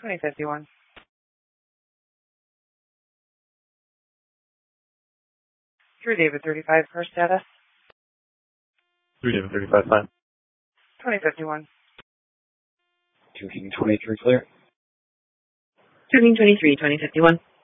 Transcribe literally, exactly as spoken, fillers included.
twenty fifty-one. Three David thirty-five, car status. three David thirty-five, fine. twenty fifty-one. two King twenty-three, clear. two King twenty-three, twenty fifty-one.